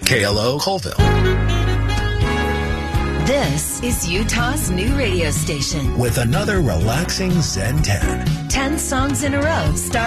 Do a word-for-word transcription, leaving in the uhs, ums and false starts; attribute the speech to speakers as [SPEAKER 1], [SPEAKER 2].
[SPEAKER 1] K L O Colville.
[SPEAKER 2] This is Utah's new radio station.
[SPEAKER 1] With another relaxing Zen ten.
[SPEAKER 2] Ten songs in a row start